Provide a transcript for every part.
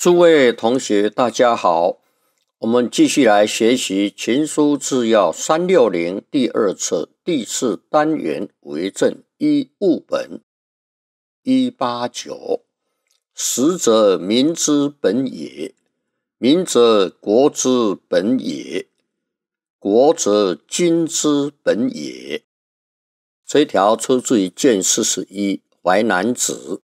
诸位同学大家好，我们继续来学习群书治要360第二册第4单元为政一物本189。实则民之本也，民则国之本也，国则君之本也。这一条出自于卷41淮南子。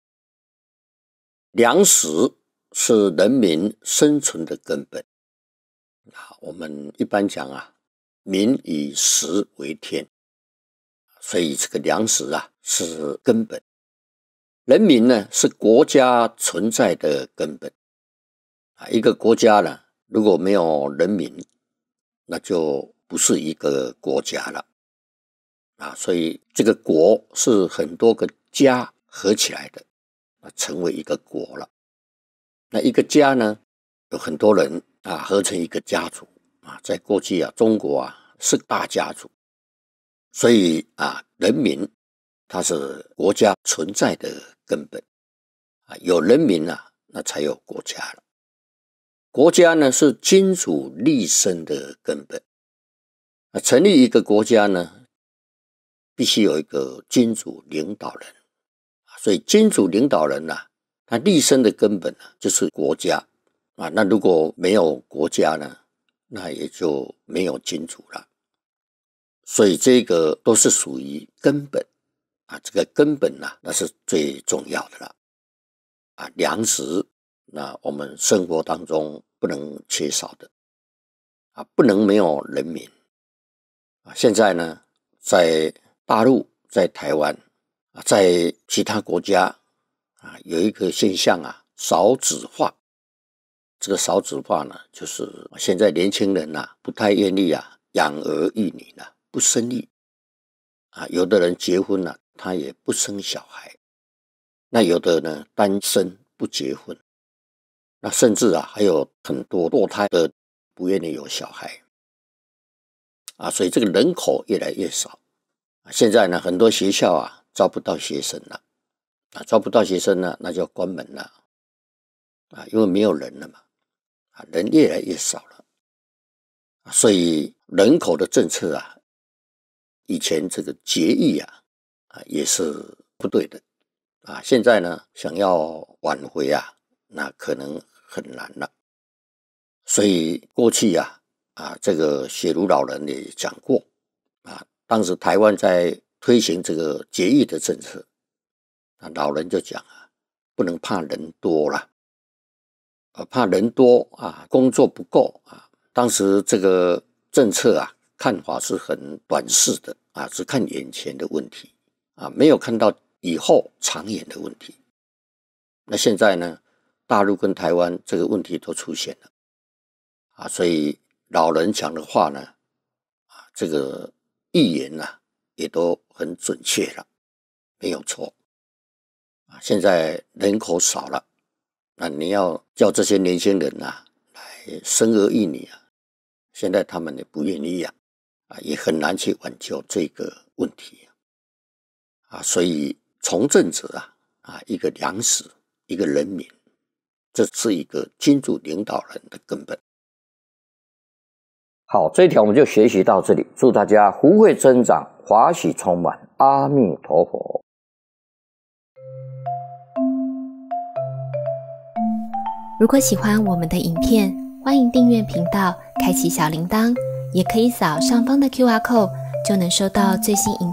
粮食是人民生存的根本。我们一般讲民以食为天，所以这个粮食是根本。人民呢是国家存在的根本。一个国家呢如果没有人民，那就不是一个国家了。所以这个国是很多个家合起来的，成为一个国了。那一个家呢有很多人合成一个家族在过去中国是大家族，所以人民它是国家存在的根本。有人民那才有国家了。国家呢是君主立身的根本。成立一个国家呢必须有一个君主领导人，所以君主领导人他立身的根本就是国家那如果没有国家呢，那也就没有君主了。所以这个都是属于根本这个根本那是最重要的了。粮食那我们生活当中不能缺少的不能没有人民。现在呢在大陆在台湾在其他国家有一个现象少子化。这个少子化呢就是现在年轻人不太愿意养儿育女不生育有的人结婚了他也不生小孩，那有的呢单身不结婚，那甚至还有很多堕胎的不愿意有小孩所以这个人口越来越少。现在呢很多学校招不到学生了招不到学生了那就关门了因为没有人了嘛人越来越少了。所以人口的政策以前这个节育也是不对的现在呢想要挽回那可能很难了。所以过去这个雪茹老人也讲过当时台湾在推行这个节育的政策老人就讲不能怕人多了怕人多工作不够当时这个政策看法是很短视的只看眼前的问题没有看到以后长远的问题。那现在呢大陆跟台湾这个问题都出现了所以老人讲的话呢这个预言也都很准确了，没有错现在人口少了，那你要叫这些年轻人来生儿育女现在他们也不愿意也很难去挽救这个问题所以从政者一个粮食一个人民，这是一个君主领导人的根本。好，这一条我们就学习到这里，祝大家福慧增长，华喜充满，阿弥陀佛。 如果喜欢我们的影片，欢迎订阅频道，开启小铃铛，也可以扫上方的 QR code， 就能收到最新影